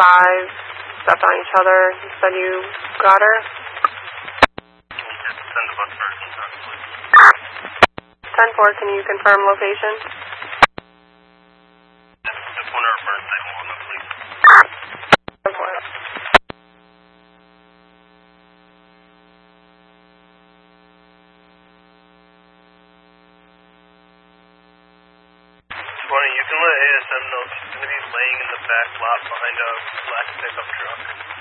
stepped on each other. You said you got her? Yes, send the bus first and talk, please. 10-4, can you confirm location? The corner of Burns 911, please. 10-4. You can let ASM know she's going to be laying in the back lot behind a black pickup truck.